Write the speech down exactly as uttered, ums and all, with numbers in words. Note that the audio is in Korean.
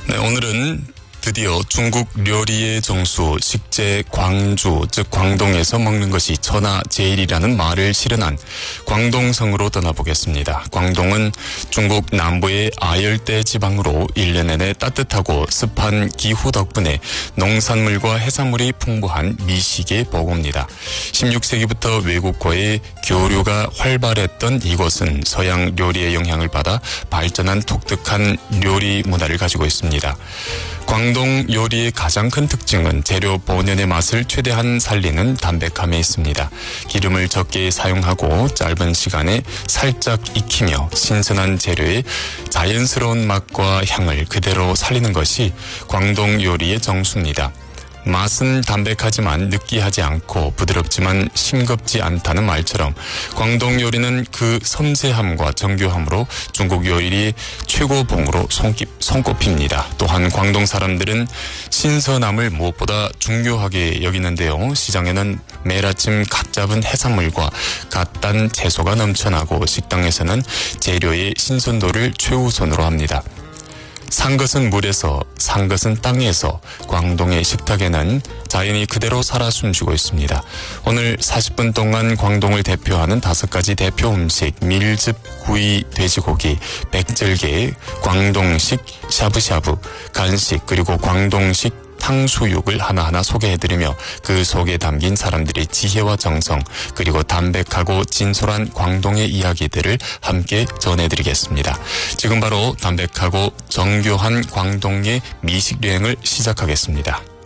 네, 오늘은 드디어 중국 요리의 정수, 식재 광주, 즉 광동에서 먹는 것이 천하제일이라는 말을 실현한 광동성으로 떠나보겠습니다. 광동은 중국 남부의 아열대 지방으로 일 년 내내 따뜻하고 습한 기후 덕분에 농산물과 해산물이 풍부한 미식의 보고입니다. 십육 세기부터 외국과의 교류가 활발했던 이곳은 서양 요리의 영향을 받아 발전한 독특한 요리 문화를 가지고 있습니다. 광동 요리의 가장 큰 특징은 재료 본연의 맛을 최대한 살리는 담백함에 있습니다. 기름을 적게 사용하고 짧은 시간에 살짝 익히며 신선한 재료의 자연스러운 맛과 향을 그대로 살리는 것이 광동 요리의 정수입니다. 맛은 담백하지만 느끼하지 않고 부드럽지만 싱겁지 않다는 말처럼 광동 요리는 그 섬세함과 정교함으로 중국 요리 최고봉으로 손꼽힙니다. 또한 광동 사람들은 신선함을 무엇보다 중요하게 여기는데요. 시장에는 매일 아침 갓 잡은 해산물과 갓 딴 채소가 넘쳐나고 식당에서는 재료의 신선도를 최우선으로 합니다. 산 것은 물에서, 산 것은 땅에서 광동의 식탁에는 자연이 그대로 살아 숨쉬고 있습니다. 오늘 사십 분 동안 광동을 대표하는 다섯 가지 대표 음식, 밀즙 구이 돼지고기, 백절개, 광동식 샤브샤브, 간식, 그리고 광동식 탕수육을 하나하나 소개해드리며 그 속에 담긴 사람들의 지혜와 정성, 그리고 담백하고 진솔한 광동의 이야기들을 함께 전해드리겠습니다. 지금 바로 담백하고 정교한 광동의 미식 여행을 시작하겠습니다.